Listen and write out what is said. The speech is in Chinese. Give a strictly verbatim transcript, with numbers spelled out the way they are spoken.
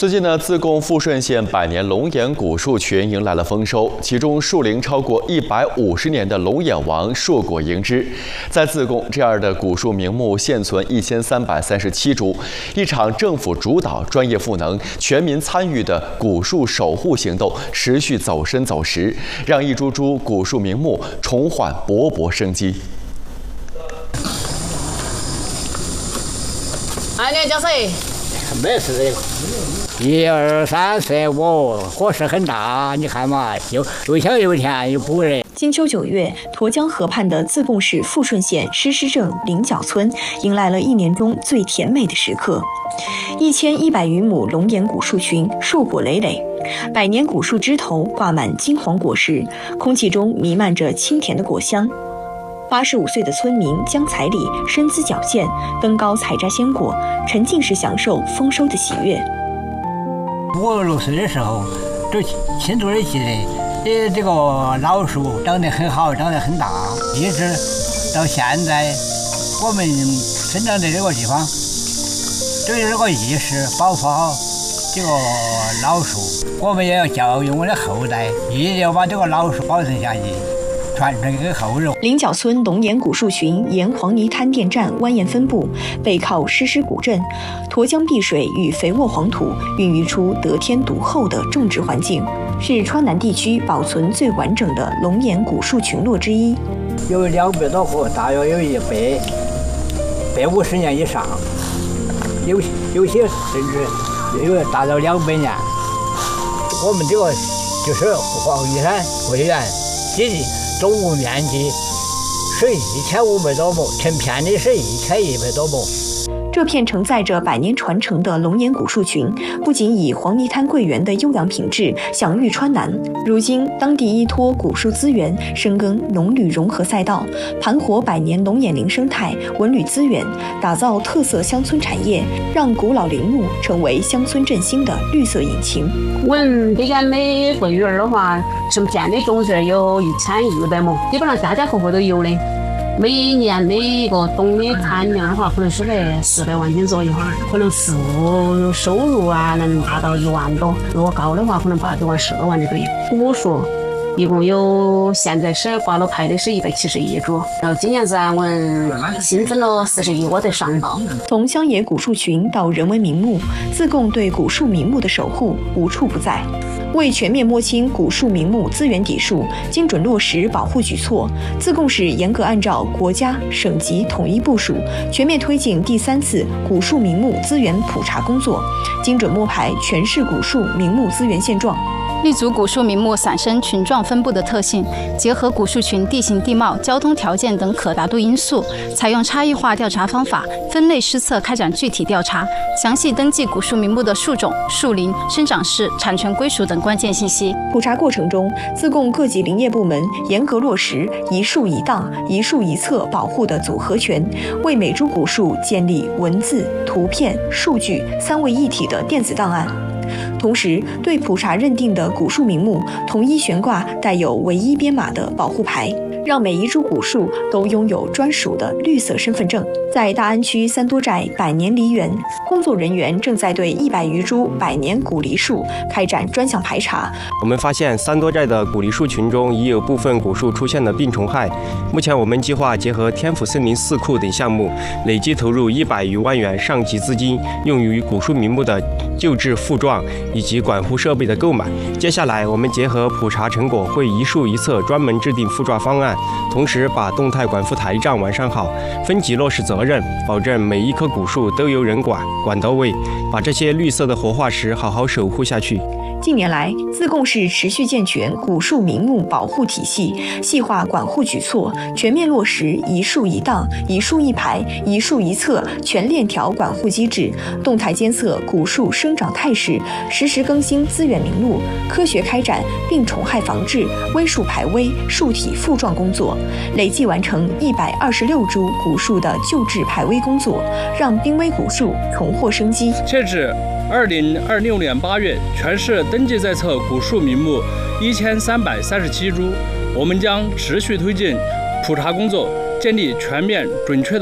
最近呢，自贡富顺县百年龙眼古树群迎来了丰收，其中树龄超过一百五十年的龙眼王硕果迎之。在自贡，这样的古树名木现存一千三百三十七株。一场政府主导、专业赋能、全民参与的古树守护行动持续走深走实，让一株株古树名木重焕勃勃生机。 二年浇水。 没事这个，一二三四五，火势很大，你看嘛，又又小又甜又补人。 金秋九月，沱江河畔的自贡市富顺县施施镇菱角村迎来了一年中最甜美的时刻。一千一百余亩龙眼古树群硕果累累，百年古树枝头挂满金黄果实，空气中弥漫着清甜的果香。 八十五岁的村民江彩礼身姿矫健，登高采摘鲜果，沉浸式享受丰收的喜悦。 五六岁的时候，就清楚的记得，呃，这个老树长得很好，长得很大，一直到现在，我们生长的这个地方，都有这个意识，保护好这个老树。我们也要教育我们的后代，一定要把这个老树保存下去。 传承给后人。 菱角村龙眼古树群沿黄泥滩电站蜿蜒分布，背靠施施古镇，沱江碧水与肥沃黄土孕育出得天独厚的种植环境，是川南地区保存最完整的龙眼古树群落之一。 有两百多棵，大约有一百百五十年以上，有有些甚至有达到两百年。我们这个就是黄泥滩会员基地。 总共面积是一千五百多亩，成片的是一千一百多亩。 这片承载着百年传承的龙眼古树群，不仅以黄泥滩桂圆的优良品质享誉川南，如今当地依托古树资源，深耕农旅融合赛道，盘活百年龙眼林生态、文旅资源，打造特色乡村产业，让古老林木成为乡村振兴的绿色引擎。 我们这边的桂圆的话，成片的种植有一千一百亩，基本上家家户户都有的。 每年的一个总的产量的话，可能是在四百万斤左右，可能负收入啊能达到一万多，如果高的话，可能八九万、十多万的都有。古树一共有，现在是挂了牌的是一百七十一株，然后今年子我们新增了四十一窝在上报。 从乡野古树群到人文名木，自贡对古树名木的守护无处不在。 为全面摸清古树名木资源底数，精准落实保护举措，自贡市严格按照国家、省级统一部署，全面推进第三次古树名木资源普查工作，精准摸排全市古树名木资源现状。 立足古树名木散生群状分布的特性，结合古树群地形地貌、交通条件等可达度因素，采用差异化调查方法，分类施测开展具体调查，详细登记古树名木的树种、树龄、生长势、产权归属等关键信息。 普查过程中，自贡各级林业部门严格落实一树一档、一树一册保护的组合拳，为每株古树建立文字、图片、数据三位一体的电子档案。 同时，对普查认定的古树名木统一悬挂带有唯一编码的保护牌，让每一株古树都拥有专属的绿色身份证。在大安区三多寨百年梨园，工作人员正在对一百余株百年古梨树开展专项排查。 我们发现三多寨的古梨树群中已有部分古树出现了病虫害。目前，我们计划结合天府森林四库等项目，累计投入一百余万元上级资金，用于古树名木的救治复壮以及管护设备的购买。接下来，我们结合普查成果，会一树一册专门制定复壮方案，同时把动态管护台账完善好，分级落实责任，保证每一棵古树都有人管，管到位，把这些绿色的活化石好好守护下去。 近年来，自贡市持续健全古树名木保护体系，细化管护举措，全面落实一树一档、一树一排、一树一册全链条管护机制，动态监测古树生长态势，实时更新资源名录，科学开展病虫害防治、微树排危、树体复壮工作，累计完成一百二十六株古树的救治排危工作，让濒危古树重获生机。 截至二零二六年八月，全市登记在册古树名木一千三百三十七株。我们将持续推进普查工作，建立全面准确的